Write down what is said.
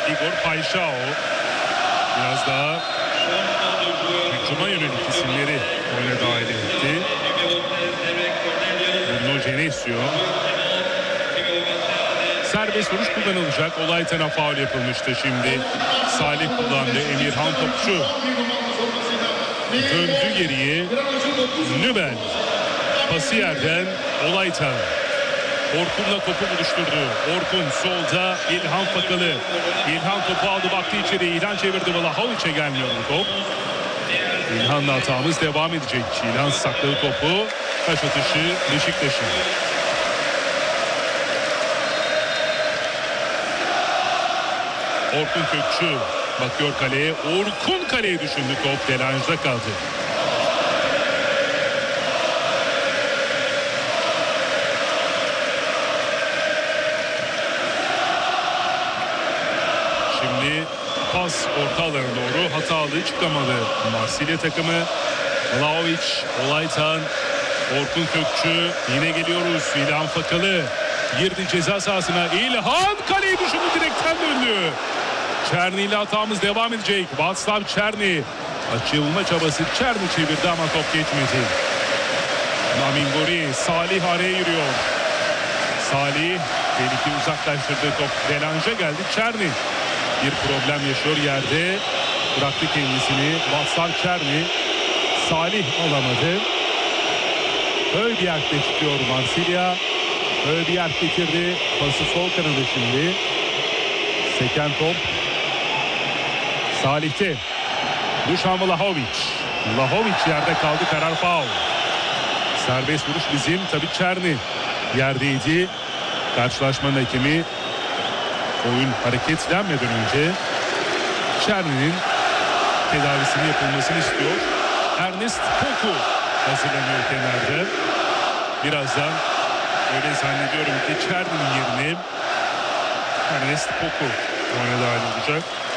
Igor Paixão biraz daha hücuma yönelik isimleri oyuna dahil etti. Bruno Genesio. Serbest vuruş kullanılacak. Olaytan'a faul yapılmıştı şimdi. Salih kullandı. Emirhan topçu döndü geriye. Nübel pası yerden Olaytan. Orkun'la topu buluşturdu. Orkun solda, İlhan Fakalı. İlhan topu aldı, baktı içeri. İlhan çevirdi. Vlahovic'e gelmiyor bu top. İlhan'la hatamız devam edecek. İlhan sakladı topu. Taş atışı Beşiktaş'ın. Orkun Kökçü bakıyor kaleye. Orkun kaleye düşündü. Top Delange'da kaldı. Şimdi pas orta alana doğru hatalı çıkamadı Marsilya takımı. Vlahovic, Olaytan, Orkun Kökçü, yine geliyoruz. İlhan Fakalı girdi ceza sahasına. İlhan kaleyi düşündü, direkten döndü. Çerni ile hatamız devam edecek. Václav Černý açılma çabası, Černý çevirdi ama top geçmedi. Namingori, Salih araya yürüyor. Salih tehlikeyi uzaklaştırdı, top Delange'a geldi. Černý bir problem yaşıyor yerde. Bıraktı kendisini. Václav Černý. Salih alamadı. Højbjerg çıkıyor Marsilya. Højbjerg getirdi. Pası sol kanadı şimdi. Seken top Salih'te. Dušan Vlahovic. Vlahovic yerde kaldı. Karar faul. Serbest vuruş bizim. Tabii Černý yerdeydi. Karşılaşmanın hakemi oyun hareketlenmeden önce Černy'nin tedavisinin yapılmasını istiyor. Ernest Poku hazırlanıyor kenarda. Birazdan öyle zannediyorum ki Černy'nin yerine Ernest Poku oyuna dahil olacak.